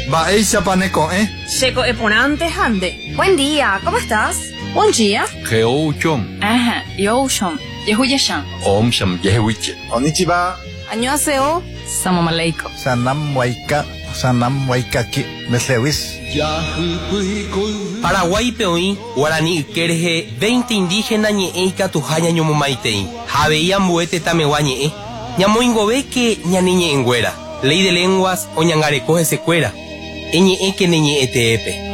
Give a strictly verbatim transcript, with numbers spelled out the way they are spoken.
Va ella paneco, ¿eh? Checo eponante hande. Buen día, ¿cómo estás? Buen día. Geo chom. Ajá, yo shom. Yehuye-shan. Om sham yehuiche. Konnichiwa. Annyeonghaseyo. Salam aleikum. Sanam waika. Sanam waikaki. Meslewis. Paraguay peoí, guaraní kerje, veinte indígenas ñe'e katuhaña ñomomaitei. Javeía muete tameguá ñe'e. Ñamoingove que ñaniñe engüera. Ley de lenguas o ñangarecoje secuera. Eñe'e que neñe'e teepe.